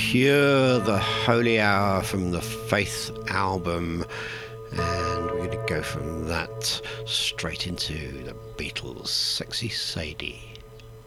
Cure, the Holy Hour from the Faith album, and we're going to go from that straight into the Beatles' Sexy Sadie.